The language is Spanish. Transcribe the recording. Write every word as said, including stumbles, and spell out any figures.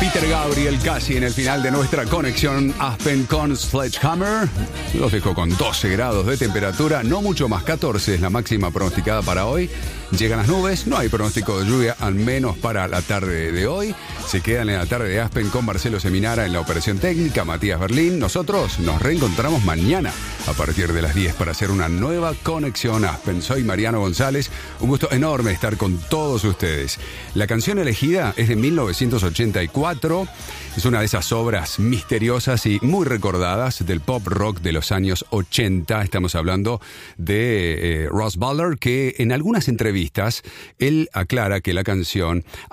Peter Gabriel casi en el final de nuestra conexión Aspen con Sledgehammer. Los dejo con doce grados de temperatura, no mucho más, catorce es la máxima pronosticada para hoy. Llegan las nubes, no hay pronóstico de lluvia, al menos para la tarde de hoy. Se quedan en la tarde de Aspen con Marcelo Seminara en la operación técnica, Matías Berlín. Nosotros nos reencontramos mañana a partir de las diez para hacer una nueva conexión Aspen. Soy Mariano González, un gusto enorme estar con todos ustedes. La canción elegida es de mil novecientos ochenta y cuatro, es una de esas obras misteriosas y muy recordadas del pop rock de los años ochenta. Estamos hablando de eh, Ross Butler, que en algunas entrevistas él aclara que la canción